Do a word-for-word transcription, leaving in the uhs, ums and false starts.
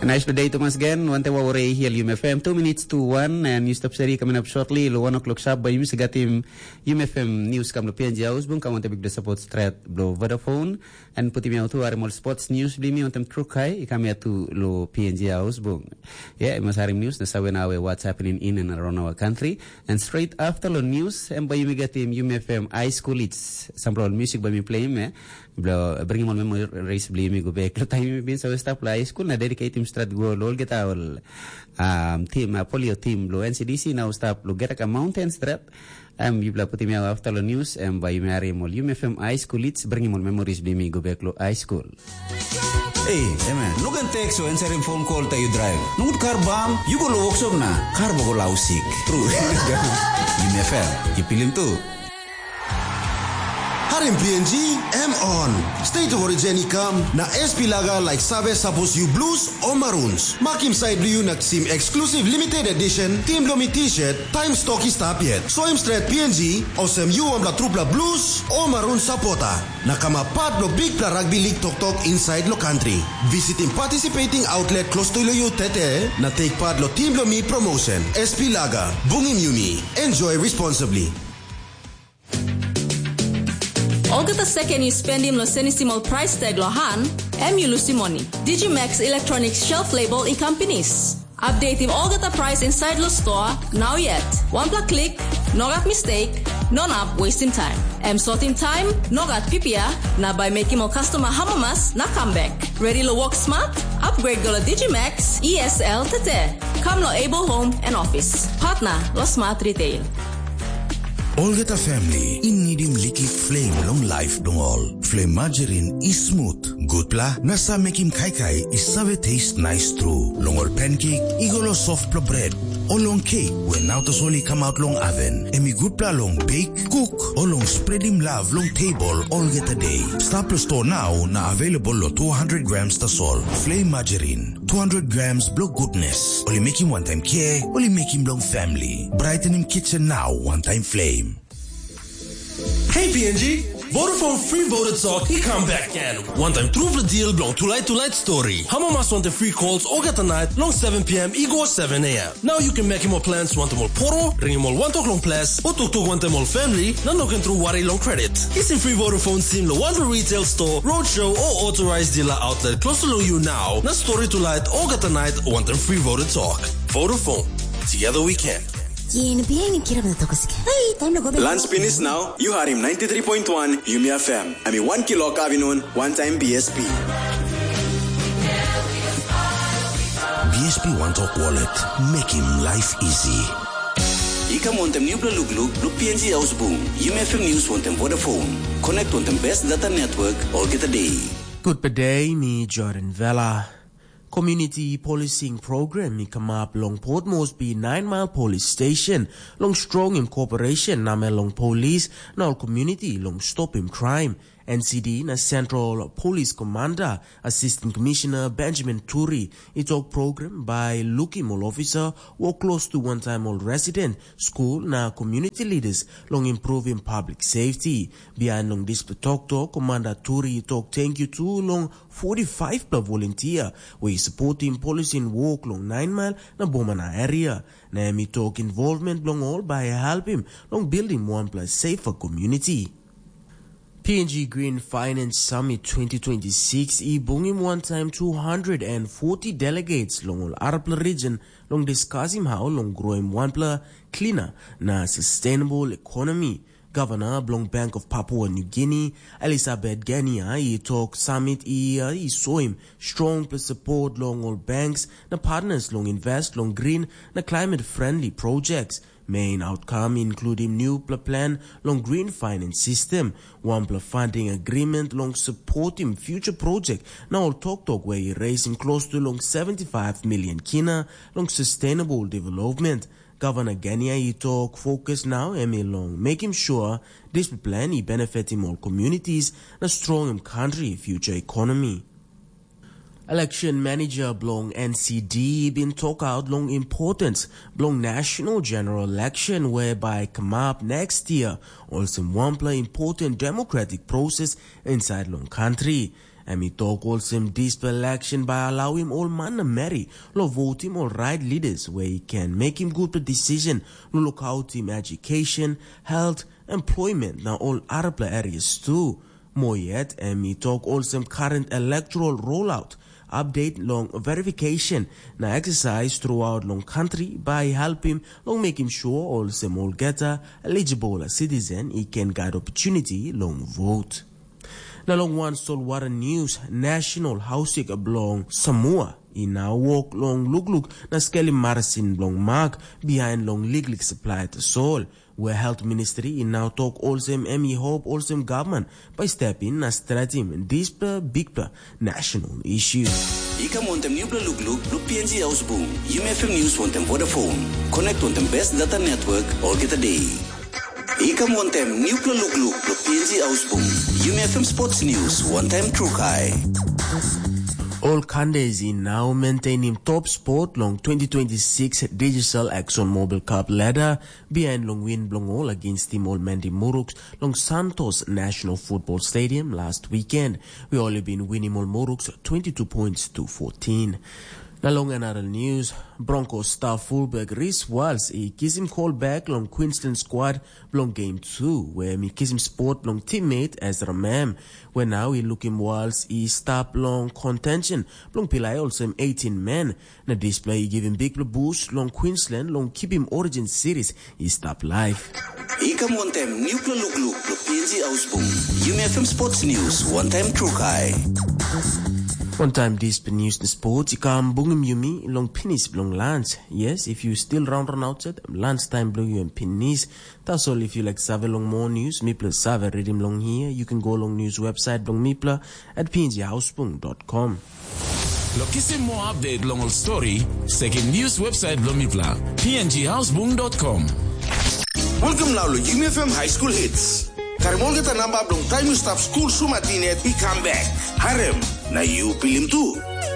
A nice day to once again. One time we're here U M F M. Two minutes to one, and news top seri coming up shortly. Lo one o'clock sharp by you sigatim U M F M news kam lo P N G House bung kamu big the support strat lo Vodafone and puti mi auto are more sports news bli mi ontem truk hai kami atu lo P N G House bung. Yeah, masarim news na sawe nawe what's happening in and around our country. And straight after lo news, em by you gatim U M F M high school it's sample music by me play me. Blo bring mon memory race bli mi go back. Lo time mi bin sa West High School na dedicate team strat go lol get our um team uh, polio team lo N C D C now stop lo get a mountain strat. Um you bla puti mi after lo news em by mari mol U M F M high school it's bring mon memories bli mi go back lo high school. Hey, hey man, look and text so answering phone call tayo drive. Nungod car bomb, you go lo workshop na. Car mo go lausik. True. U M F M, ipilim tu. Harim P N G, M on. State of origin ikam na S P Laga like sabe suppose you blues or maroons. Makim side blue na sim exclusive limited edition team lomi t-shirt time stock is stop yet. So im straight P N G o sem you am la trupla blues or maroon supporter. Na kama part lo big pla rugby league tok tok inside lo country. Visiting participating outlet close to you tete na take part lo team lomi promotion. S P Laga, bungim yumi. Enjoy responsibly. Olga ta second you spending lo senisimal price tag lo han, em you lusimoni. Digimax Electronics shelf label in companies. Update him Olga ta price inside lo store now yet. One pla click, no got mistake, no up wasting time. Em sorting time, no got pipia, na by making more customer hamamas na comeback. Ready to work smart? Upgrade go lo Digimax E S L tete. Come lo Able Home and Office. Partner lo Smart Retail. Olga ta family, in needim liquid flame long life dong all. Flame margarine is smooth. Good pla, nasa make him kai kai is save taste nice true. Long or pancake, igolo soft pla bread. Or long cake, when out the soli come out long oven. Emi good pla long bake, cook. Or long spread him love long table all get a day. Stop the store now, na available lo two hundred grams ta sol. Flame margarine, two hundred grams block goodness. Only make him one time care, only make him long family. Brighten him kitchen now, one time flame. Hey P N G, Vodafone free voter talk, he come back again. One time through the deal belong to light to light story. Hamamas want the free calls all get tonight long seven p.m. Ego seven a.m. Now you can make him more plans, want them all poro, ring him all one talk long plus, or talk to want them all family, now looking through worry long credit. It's in free Vodafone sim the one for retail store, roadshow or authorized dealer outlet close to you now. Now story to light all get tonight want them free voter talk. Vodafone, together we can. Lunch finish now. You are him ninety-three point one U M F M. I mean one kilo kavinon, one time B S P. B S P One Talk Wallet. Make him life easy. Ika montem new look look look P N G House boom. U M F M News montem Vodafone. Connect on the best data network all get a day. Good day, me Jordan Vella. Community policing program mi come up long Port Moresby nine mile police station long strong in cooperation na long police na all community long stop him crime. N C D na Central Police Commander Assistant Commissioner Benjamin Turi. It talk program by looking all officer work close to one time old resident school na community leaders long improving public safety. Behind long this talk talk Commander Turi talk thank you to long forty-five per volunteer where he supporting policing work long nine mile na Bomana area. Na mi talk involvement long all by help him long building one plus safer community. P N G Green Finance Summit twenty twenty-six e bungim one time two hundred forty delegates long all Arapla region long discussing how long growing one pla cleaner na sustainable economy. Governor Blong Bank of Papua New Guinea Elizabeth Gania e talk summit e uh, e saw him strong plus support long all banks na partners long invest long green na climate friendly projects. Main outcome including new plan long green finance system, one funding agreement long supporting future project. Now all talk talk where he raising close to long seventy-five million kina long sustainable development. Governor Gania he talk focus now emi long making sure this plan he benefit him all communities and a strong him country future economy. Election manager Blong N C D been talk out long importance Blong national general election whereby come up next year also one play important democratic process inside long country. And he talk also him dispel election by allow him all man to marry, lo vote him all right leaders where he can make him good decision, lo look out him education, health, employment, now all other areas too. More yet, and he talk also current electoral rollout, update long verification, na exercise throughout long country by helping long making sure all some all getter eligible a citizen he can get opportunity long vote. Na long one Solwara news national housing blong Samoa in now walk long look look na Skelly Marasin long mark behind long legally supply to soul. Where health ministry in now talk also M E hope also government by stepping na stratim this big national issue. Ika montem new look look look P N G house boom. U M F M news montem Vodafone. Connect on the best data network all get a day. Ika montem new look look look P N G house boom. U M F M sports news one time true high. All candidates in now maintaining top spot long twenty twenty-six Digital ExxonMobil Cup ladder behind long win blong all against Team All Mandy Muruks long Santos National Football Stadium last weekend. We only been winning all Muruks twenty-two points to fourteen. Now long another news, Broncos star fullback Reece Walsh he kiss him call back long Queensland squad long game two where he kiss him sport long teammate Ezra Mam where now he looking Walsh he stop long contention long Pillai also him eighteen men na display he give him big boost long Queensland long keep him origin series he stop live. Ika montem new look look look P N G house boom. U M F M sports news one time true high. One time this news the sports, you can bungum yumi long penis long lunch. Yes, if you still round on outside, lunchtime blue you and penis. That's all if you like save long more news, Mipla save read him long here. You can go along news website long Mipla at p n g houseboom dot com. Lokisi more update long story, second news website long Mipla, p n g houseboom dot com. Welcome now to U M F M High School Hits. Karimol kita nambah belum time you stop school sumatinet, he come back. Harem, na you pilim too.